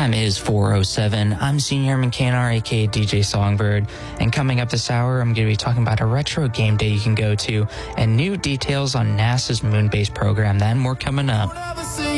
time is 4:07. I'm Senior McCannar, aka DJ Songbird, and coming up this hour, I'm going to be talking about a retro game day you can go to and new details on NASA's moon base program. That and more coming up.